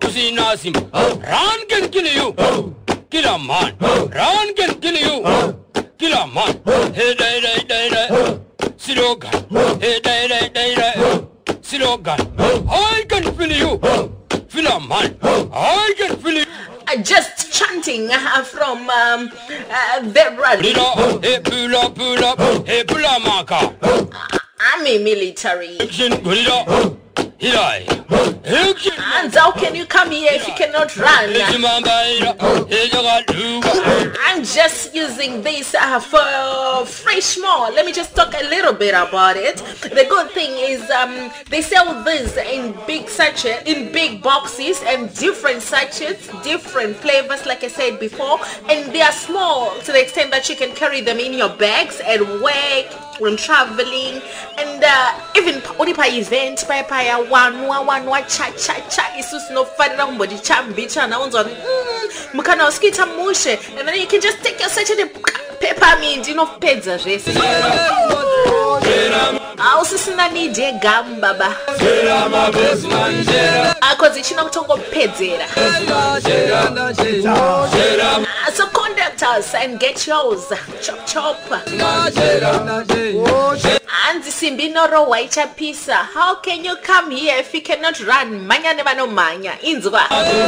see nothing. Run can kill you. Kill a man. Run can kill you. Kill a man. Hey, day. Slogan. Hey, day. Slogan. I can feel you. Feel a man. I can feel you. Just chanting from the radio. Hey, pull up. Hey, pull up, Maka. Army military. And how can you come here if you cannot run? I'm just using this for fresh more. Let me just talk a little bit about it. The good thing is they sell this in big sachets, in big boxes, and different sachets, different flavors like I said before, and they are small to the extent that you can carry them in your bags at work, when traveling, and even uripa event paya wanwa cha isusu no fanira umbodi chambicha na unzwa mukana uskita mushe, and then you can just take your sachet of peppermint pedza zvese ausisina nide gambaba akozi chino kutongopedzera. So contact us and get yours. Chop. And Simbinoro Waicha Pisa. How can you come here if you cannot run? Manya never no manya. Inzwa.